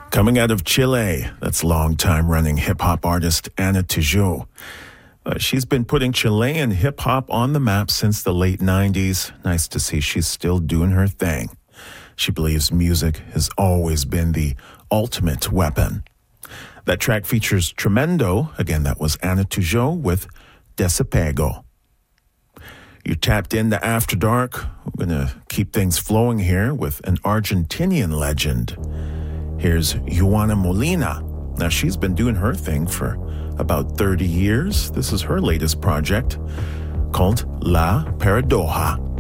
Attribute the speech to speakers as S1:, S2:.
S1: Coming out of Chile, that's long-time running hip-hop artist Ana Tijoux. She's been putting Chilean hip-hop on the map since the late 90s. Nice to see she's still doing her thing. She believes music has always been the ultimate weapon. That track features Tremendo. Again, that was Ana Tijoux with Desapego. You tapped into After Dark. We're going to keep things flowing here with an Argentinian legend. Here's Juana Molina. Now, she's been doing her thing for about 30 years. This is her latest project called La Paradoja.